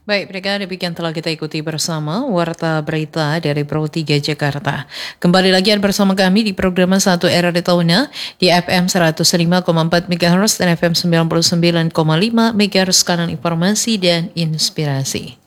Baik, mereka demikian telah kita ikuti bersama Warta Berita dari Pro 3 Jakarta. Kembali lagi bersama kami di program Satu Era di Tahunnya di FM 105,4 MHz dan FM 99,5 MHz, kanan informasi dan inspirasi.